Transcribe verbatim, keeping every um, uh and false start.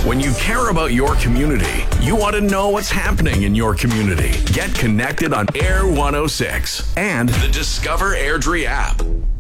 When you care about your community, you want to know what's happening in your community. Get connected on Air one oh six and the Discover Airdrie app.